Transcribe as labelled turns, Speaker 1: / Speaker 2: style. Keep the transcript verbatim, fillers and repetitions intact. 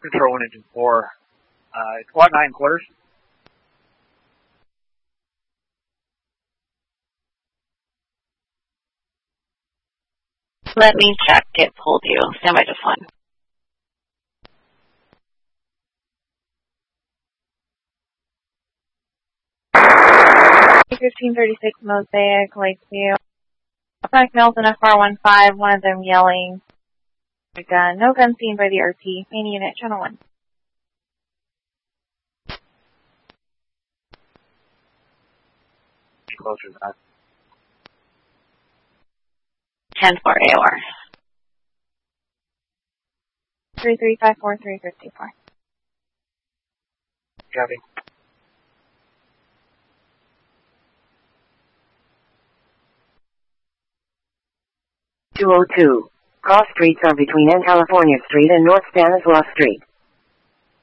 Speaker 1: Control one engine four. Uh, squad nine quarters.
Speaker 2: Let me check. It pulled you. Stand by just one.
Speaker 3: fifteen thirty-six Mosaic, Lakeview. Mike Nelson, F R one five, one of them yelling. Gun. No gun seen by the R P. Main unit, channel one.
Speaker 1: Closer than that.
Speaker 2: ten four A O R.
Speaker 3: three three five four three five four.
Speaker 1: Copy.
Speaker 4: two oh two. Cross streets are between N California Street and North Stanislaus Street.